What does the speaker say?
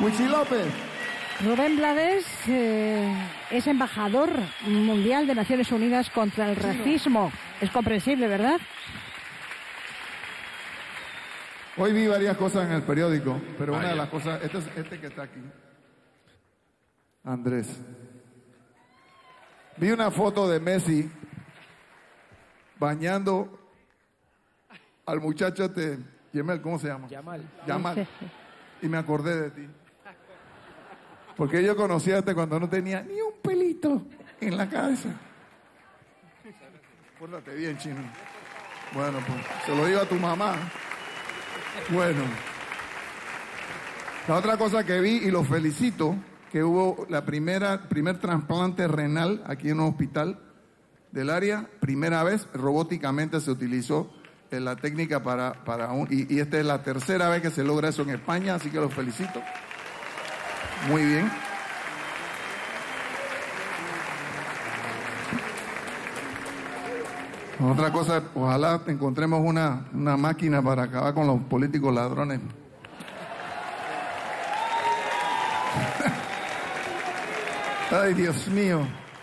Huichi López. Rubén Blades es embajador mundial de Naciones Unidas contra el racismo. Es comprensible, ¿verdad? Hoy vi varias cosas en el periódico, pero una de las cosas, este que está aquí, Andrés. Vi una foto de Messi bañando al muchacho Yemel, ¿cómo se llama? Yamal. Y me acordé de ti. Porque yo conocía a cuando no tenía ni un pelito en la cabeza. Acuérdate bien, chino. Bueno, pues se lo digo a tu mamá. Bueno. La otra cosa que vi, y los felicito, que hubo primer trasplante renal aquí en un hospital del área. Primera vez, robóticamente se utilizó la técnica y esta es la tercera vez que se logra eso en España, así que los felicito. Muy bien. Otra cosa, ojalá encontremos una máquina para acabar con los políticos ladrones. Ay, Dios mío.